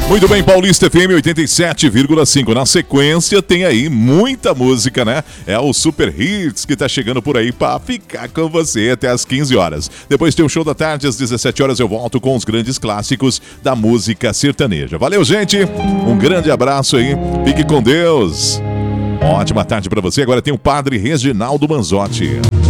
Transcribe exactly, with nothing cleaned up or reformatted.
Muito bem, Paulista F M oitenta e sete vírgula cinco. Na sequência tem aí muita música, né? É o Super Hits que tá chegando por aí pra ficar com você até as quinze horas. Depois tem o Show da Tarde, às dezessete horas eu volto com os grandes clássicos da música sertaneja. Valeu, gente! Um grande abraço aí. Fique com Deus. Ótima tarde pra você. Agora tem o Padre Reginaldo Manzotti.